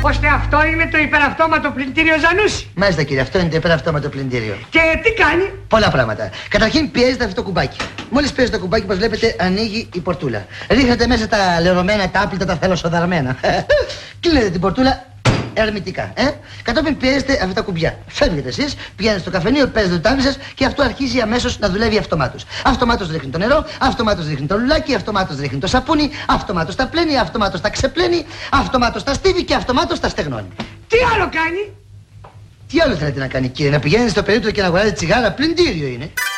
Όπως αυτό είναι το υπεραυτόματο πλυντήριο Ζανούση. Μάλιστα κύριε, αυτό είναι το υπεραυτόματο πλυντήριο. Και τι κάνει? Πολλά πράγματα. Καταρχήν πιέζεται αυτό το κουμπάκι. Μόλις πιέζει το κουμπάκι, όπως βλέπετε, ανοίγει η πορτούλα. Ρίχνετε μέσα τα λερωμένα, τα άπλυτα, τα θελοσοδαρμένα. Κλείνετε την πορτούλα ερμητικά. Κατόπιν πιέζετε αυτά τα κουμπιά. Φεύγετε εσείς, πηγαίνετε στο καφενείο, παίζετε το τάμι σας και αυτό αρχίζει αμέσως να δουλεύει αυτομάτως. Αυτομάτως ρίχνει το νερό, αυτομάτως ρίχνει το λουλάκι, αυτομάτως ρίχνει το σαπούνι, αυτομάτως τα πλένει, αυτομάτως τα ξεπλένει, αυτομάτως τα στίβει και αυτομάτως τα στεγνώνει. Τι άλλο κάνει? Τι άλλο θέλετε να κάνει κύριε, να πηγαίνετε στο περίπτωμα και να αγοράζετε τσιγάρα, πλυντήριο είναι.